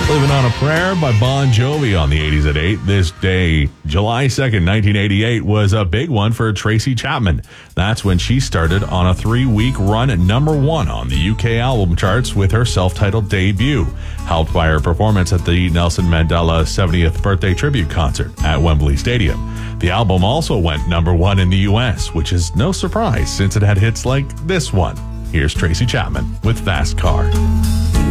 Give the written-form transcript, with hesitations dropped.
Living on a Prayer by Bon Jovi on the 80s at 8. This day, July 2nd, 1988, was a big one for Tracy Chapman. That's when she started on a 3-week run at number 1 on the UK album charts with her self-titled debut, helped by her performance at the Nelson Mandela 70th birthday tribute concert at Wembley Stadium. The album also went number 1 in the US, which is no surprise since it had hits like this one. Here's Tracy Chapman with Fast Car.